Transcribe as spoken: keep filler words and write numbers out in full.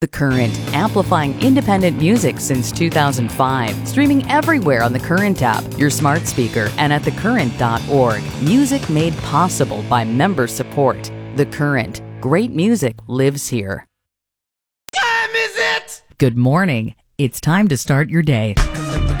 The Current, amplifying independent music since two thousand five. Streaming everywhere on the Current app, your smart speaker, and at the current dot org. Music made possible by member support. The Current. Great music lives here. Time is it? Good morning. It's time to start your day.